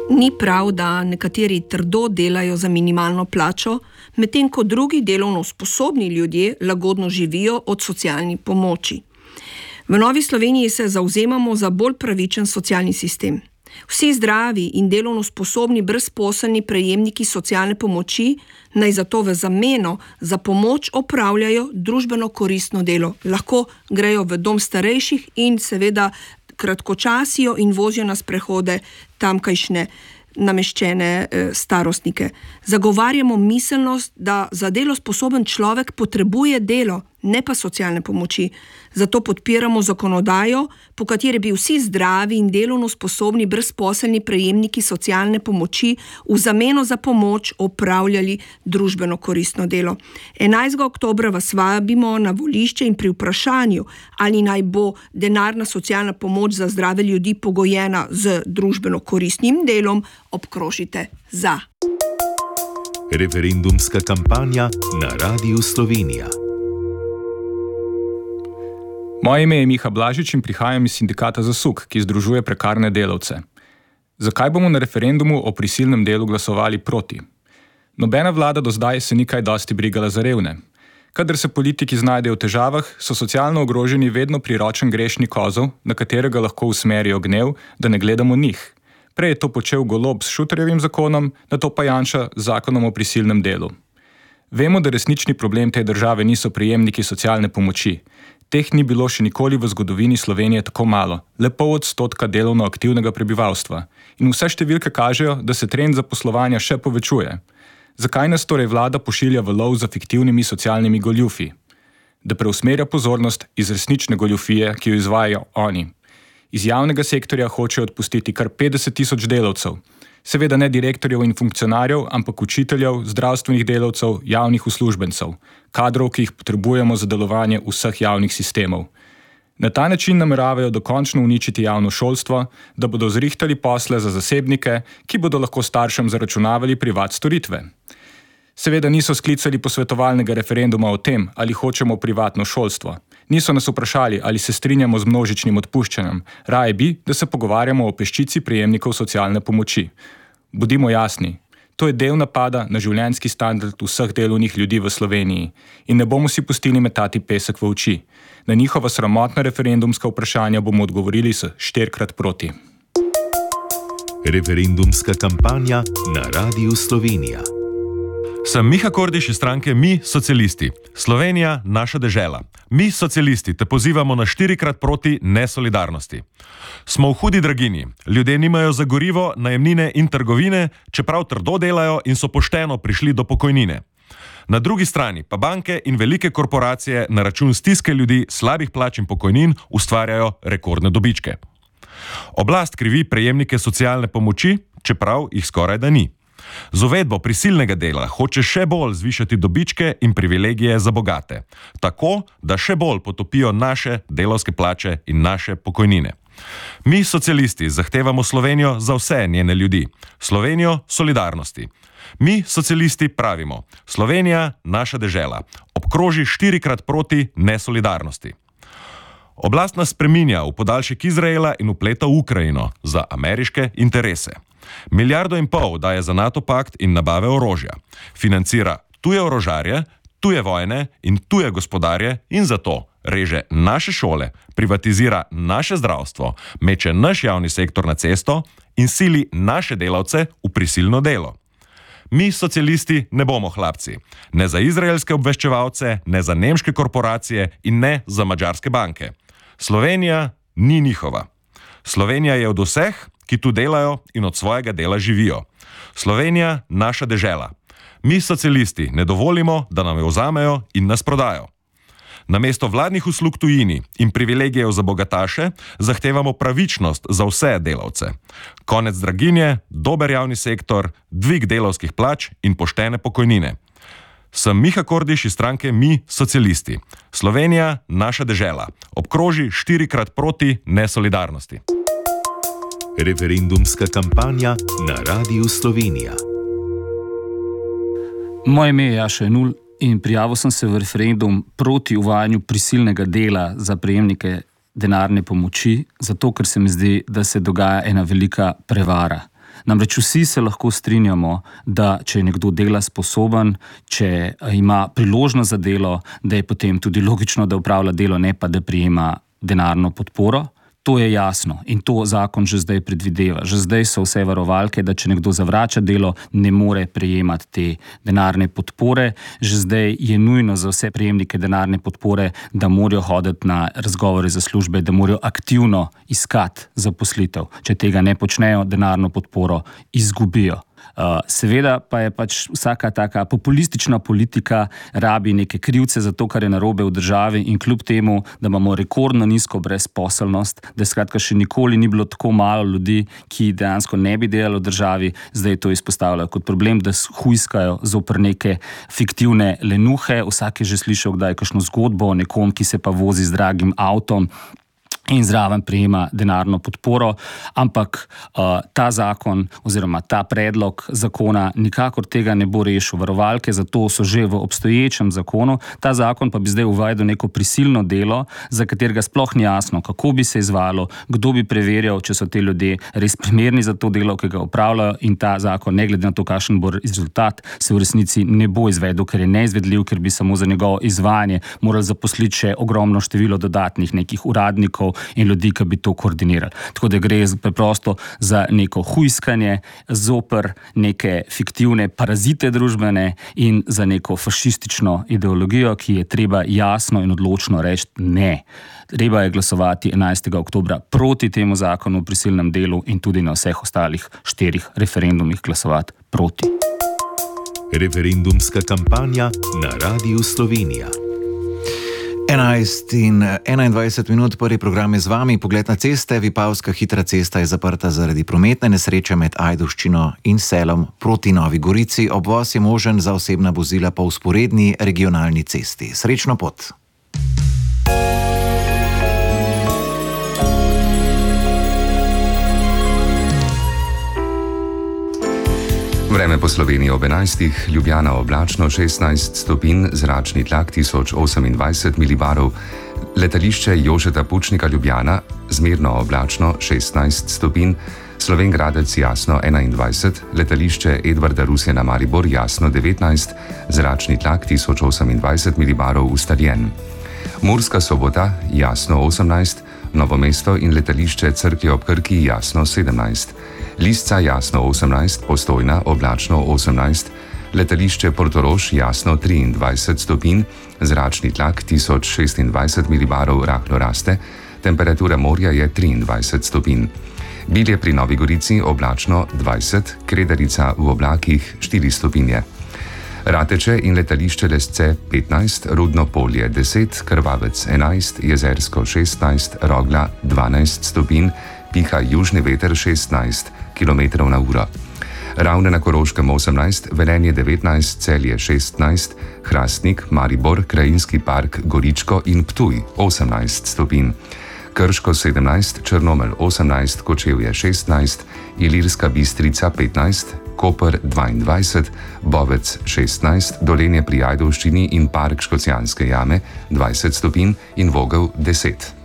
Ni prav, da nekateri trdo delajo za minimalno plačo, medtem ko drugi delovno sposobni ljudje lagodno živijo od socialne pomoči. V Novi Sloveniji se zavzemamo za bolj pravičen socialni sistem. Vsi zdravi in delovno sposobni brezposelni prejemniki socialne pomoči naj zato v zameno za pomoč opravljajo družbeno koristno delo. Lahko grejo v dom starejših in seveda kratkočasijo in vozijo na sprehode tamkajšnje nameščene starostnike. Zagovarjamo miselnost, da za delo sposoben človek potrebuje delo, ne pa socialne pomoči. Zato podpiramo zakonodajo, po kateri bi vsi zdravi in delovno sposobni brezposelni prejemniki socialne pomoči v zameno za pomoč opravljali družbeno koristno delo. 11. oktobra vas vabimo na volišče in pri vprašanju, ali naj bo denarna socialna pomoč za zdrave ljudi pogojena z družbeno koristnim delom, obkrožite za. Referendumska kampanja na Radiu Slovenija. Moje ime je Miha Blažič in prihajam iz sindikata Zasuk, ki združuje prekarne delavce. Zakaj bomo na referendumu o prisilnem delu glasovali proti? Nobena vlada do zdaj se ni kaj dosti brigala za revne. Kadar se politiki znajdejo v težavah, so socialno ogroženi vedno priročen grešni kozel, na katerega lahko usmerijo gnev, da ne gledamo njih. Prej je to počel Golob s Šuterjevim zakonom, nato pa Janša z zakonom o prisilnem delu. Vemo, da resnični problem te države niso prejemniki socialne pomoči. Teh ni bilo še nikoli v zgodovini Slovenije tako malo, le 0,5% delovno aktivnega prebivalstva. In vse številke kažejo, da se trend zaposlovanja še povečuje. Zakaj nas torej vlada pošilja v lov za fiktivnimi socialnimi goljufi? Da preusmerja pozornost iz resnične goljufije, ki jo izvajajo oni. Iz javnega sektorja hočejo odpustiti kar 50,000 delavcev. Seveda ne direktorjev in funkcionarjev, ampak učiteljev, zdravstvenih delavcev, javnih uslužbencev, kadrov, ki jih potrebujemo za delovanje vseh javnih sistemov. Na ta način nameravajo dokončno uničiti javno šolstvo, da bodo zrihtali posle za zasebnike, ki bodo lahko staršem zaračunavali privat storitve. Seveda niso sklicali posvetovalnega referenduma o tem, ali hočemo privatno šolstvo. Niso nas vprašali, ali se strinjamo z množičnim odpuščanjem. Raje bi, da se pogovarjamo o peščici prejemnikov socialne pomoči. Bodimo jasni, to je del napada na življenjski standard vseh delovnih ljudi v Sloveniji in ne bomo si pustili metati pesek v oči. Na njihova sramotna referendumska vprašanja bomo odgovorili s 4-krat proti. Referendumska kampanja na Radiu Slovenija. Sem Miha Kordiš iz stranke Mi socialisti. Slovenija, naša dežela. Mi socialisti te pozivamo na 4-krat proti nesolidarnosti. Smo v hudi draginji. Ljudje nimajo za gorivo, najemnine in trgovine, čeprav trdo delajo in so pošteno prišli do pokojnine. Na drugi strani pa banke in velike korporacije na račun stiske ljudi, slabih plač in pokojnin ustvarjajo rekordne dobičke. Oblast krivi prejemnike socialne pomoči, čeprav jih skoraj da ni. Z uvedbo prisilnega dela hoče še bolj zvišati dobičke in privilegije za bogate, tako da še bolj potopijo naše delavske plače in naše pokojnine. Mi socialisti zahtevamo Slovenijo za vse njene ljudi, Slovenijo solidarnosti. Mi socialisti pravimo, Slovenija, naša dežela, obkroži 4-krat proti nesolidarnosti. Oblast nas spreminja v podaljšek Izraela in vpleta v Ukrajino za ameriške interese. 1,5 milijarde daje za NATO pakt in nabave orožja. Financira tuje orožarje, tuje vojne in tuje gospodarje in zato reže naše šole, privatizira naše zdravstvo, meče naš javni sektor na cesto in sili naše delavce v prisilno delo. Mi socialisti ne bomo hlapci. Ne za izraelske obveščevalce, ne za nemške korporacije in ne za madžarske banke. Slovenija ni njihova. Slovenija je od vseh, ki tu delajo in od svojega dela živijo. Slovenija, naša dežela. Mi socialisti ne dovolimo, da nam jo vzamejo in nas prodajo. Namesto vladnih uslug tujini in privilegijev za bogataše zahtevamo pravičnost za vse delavce. Konec draginje, dober javni sektor, dvig delavskih plač in poštene pokojnine. Sem Miha Kordiš iz stranke Mi socialisti. Slovenija, naša dežela. Obkroži 4-krat proti nesolidarnosti. Referendumska kampanja na Radiu Slovenija. Moje ime je Jaša Enul in prijavil sem se v referendum proti uvajanju prisilnega dela za prejemnike denarne pomoči, zato ker se mi zdi, da se dogaja ena velika prevara. Namreč vsi se lahko strinjamo, da če je nekdo dela sposoben, če ima priložnost za delo, da je potem tudi logično, da opravlja delo, ne pa da prejema denarno podporo. To je jasno in to zakon že zdaj predvideva. Že zdaj so vse varovalke, da če nekdo zavrača delo, ne more prejemati te denarne podpore. Že zdaj je nujno za vse prejemnike denarne podpore, da morajo hoditi na razgovore za službe, da morajo aktivno iskati zaposlitev. Če tega ne počnejo, denarno podporo izgubijo. Seveda pa je pač vsaka taka populistična politika rabi neke krivce za to, kar je narobe v državi, in kljub temu, da imamo rekordno nizko brezposelnost, da skratka še nikoli ni bilo tako malo ljudi, ki dejansko ne bi delali v državi, zdaj to izpostavljajo kot problem, da hujskajo zoper neke fiktivne lenuhe. Vsak je že slišal kdaj kakšno zgodbo o nekom, ki se pa vozi z dragim avtom in zraven prejema denarno podporo, ampak ta zakon oziroma ta predlog zakona nikakor tega ne bo rešil. Varovalke zato so že v obstoječem zakonu, ta zakon pa bi zdaj uvedel neko prisilno delo, za katerega sploh ni jasno, kako bi se izvalo, kdo bi preverjal, če so te ljudje res primerni za to delo, ki ga opravljajo, in ta zakon, ne glede na to, kakšen bo rezultat, se v resnici ne bo izvedel, ker je neizvedljiv, ker bi samo za njegovo izvajanje morali zaposliti še ogromno število dodatnih nekih uradnikov in ljudi, ki bi to koordinirali. Tako da gre preprosto za neko hujskanje zoper neke fiktivne parazite družbene in za neko fašistično ideologijo, ki je treba jasno in odločno reči ne. Treba je glasovati 11. oktobra proti temu zakonu o prisilnem delu in tudi na vseh ostalih 4 referendumih glasovati proti. Referendumska kampanja na Radiu Slovenija. 11 in 21 minut, prvi program je z vami. Pogled na ceste. Vipavska hitra cesta je zaprta zaradi prometne nesreče med Ajdovščino in Selom proti Novi Gorici. Obvoz je možen za osebna vozila po vzporedni regionalni cesti. Srečno pot! Vreme po Sloveniji ob 11, Ljubljana oblačno 16 stopinj, zračni tlak 1028 milibarov, letališče Jožeta Pučnika Ljubljana zmerno oblačno 16 stopinj, Slovenj Gradec jasno 21, letališče Edvarda Rusjana Maribor jasno 19, zračni tlak 1028 milibarov ustaljen. Murska Sobota jasno 18, Novo mesto in letališče Cerklje ob Krki jasno 17. Lisca jasno 18, Postojna oblačno 18, letališče Portorož jasno 23 stopinj, zračni tlak 1026 milibarov rahlo raste, temperatura morja je 23 stopinj. Bilje pri Novi Gorici oblačno 20, Kredarica v oblakih 4 stopinje. Rateče in letališče Lesce 15, Rudno polje 10, Krvavec 11, Jezersko 16, Rogla 12 stopinj, piha južni veter 16 km/h. Ravne na Koroškem 18, Velenje 19, Celje 16, Hrastnik, Maribor, Krajinski park Goričko in Ptuj 18 stopinj. Krško 17, Črnomelj 18, Kočevje 16, Ilirska Bistrica 15, Koper 22, Bovec 16, Dolenje pri Ajdovščini in park Škocjanske jame 20 stopinj in Vogel 10.